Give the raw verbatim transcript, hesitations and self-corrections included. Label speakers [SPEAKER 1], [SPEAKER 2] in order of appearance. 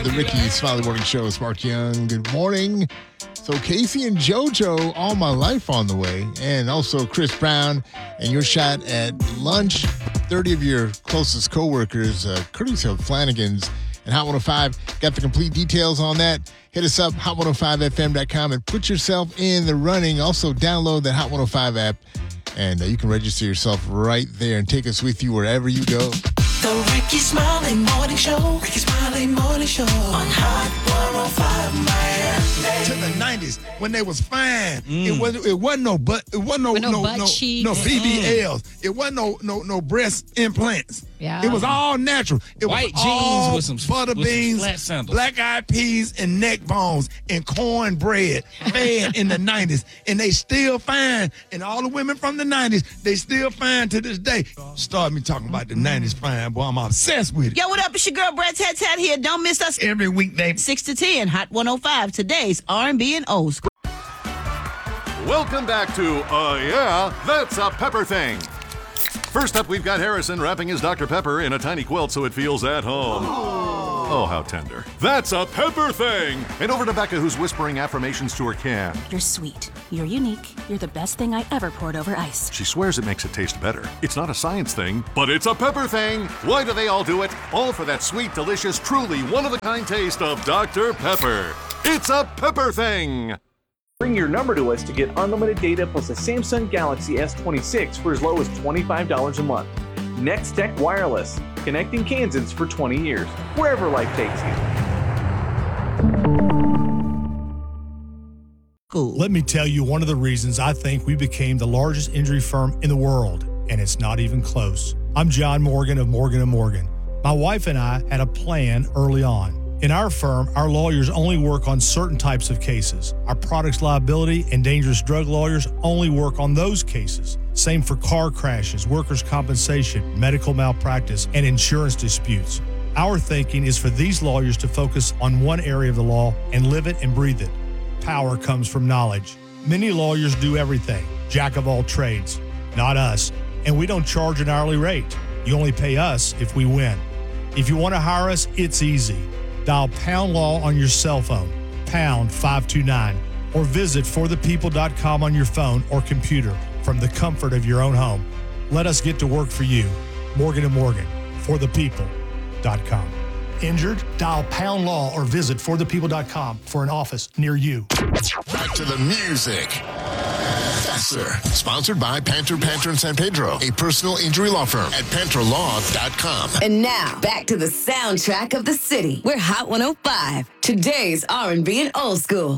[SPEAKER 1] the Ricky Smiley Morning Show. Spark Young, good morning. So Casey and JoJo, All My Life on the way. And also Chris Brown and your shot at lunch. thirty of your closest coworkers, uh, courtesy of Flanagan's and Hot one oh five. Got the complete details on that. Hit us up, hot one oh five f m dot com, and put yourself in the running. Also, download the Hot one oh five app, and uh, you can register yourself right there and take us with you wherever you go.
[SPEAKER 2] The Ricky Smiley Morning Show. Ricky Smiley Morning Show on Hot one oh five Miami.
[SPEAKER 3] To the nineties when they was fine. Mm. It wasn't. It wasn't no butt. It wasn't no
[SPEAKER 4] With no
[SPEAKER 3] no
[SPEAKER 4] butt
[SPEAKER 3] no,
[SPEAKER 4] cheeks.
[SPEAKER 3] no B B Ls. Mm. It wasn't no no no breast implants.
[SPEAKER 4] Yeah.
[SPEAKER 3] It was all natural. It
[SPEAKER 5] White
[SPEAKER 3] was
[SPEAKER 5] jeans
[SPEAKER 3] all
[SPEAKER 5] with some
[SPEAKER 3] butter
[SPEAKER 5] with some
[SPEAKER 3] beans,
[SPEAKER 5] flat sandals.
[SPEAKER 3] black eyed peas, and neck bones and cornbread fed in the nineties, and they still fine. And all the women from the nineties, they still fine to this day. Start me talking about the nineties fine, boy. I'm obsessed with it.
[SPEAKER 6] Yo, what up? It's your girl, Brad Tat Tat here. Don't miss us
[SPEAKER 3] Every weekday.
[SPEAKER 6] six to ten, Hot one oh five. Today's R and B and old school.
[SPEAKER 7] Welcome back to Uh Yeah, That's a Pepper Thing. First up, we've got Harrison wrapping his Doctor Pepper in a tiny quilt so it feels at home. Oh, how tender. That's a Pepper Thing. And over to Becca, who's whispering affirmations to her can.
[SPEAKER 8] You're sweet. You're unique. You're the best thing I ever poured over ice.
[SPEAKER 7] She swears it makes it taste better. It's not a science thing, but it's a pepper thing. Why do they all do it? All for that sweet, delicious, truly one-of-a-kind taste of Doctor Pepper. It's a Pepper Thing.
[SPEAKER 9] Bring your number to us to get unlimited data plus a Samsung Galaxy S twenty-six for as low as twenty-five dollars a month. Next Tech Wireless, connecting Kansans for twenty years, wherever life takes you.
[SPEAKER 6] Cool.
[SPEAKER 10] Let me tell you one of the reasons I think we became the largest injury firm in the world, and it's not even close. I'm John Morgan of Morgan and Morgan. My wife and I had a plan early on. In our firm, our lawyers only work on certain types of cases. Our products liability and dangerous drug lawyers only work on those cases. Same for car crashes, workers' compensation, medical malpractice, and insurance disputes. Our thinking is for these lawyers to focus on one area of the law and live it and breathe it. Power comes from knowledge. Many lawyers do everything, jack of all trades. Not us, and we don't charge an hourly rate. You only pay us if we win. If you want to hire us, it's easy. Dial Pound Law on your cell phone, pound five two nine, or visit for the people dot com on your phone or computer from the comfort of your own home. Let us get to work for you. Morgan and Morgan, for the people dot com. Injured? Dial Pound Law or visit for the people dot com for an office near you.
[SPEAKER 1] Back to the music. Faster. Sponsored by Panther Panther in San Pedro, a personal injury law firm at panther law dot com.
[SPEAKER 11] And now, back to the soundtrack of the city. We're Hot one oh five, today's R and B and old school.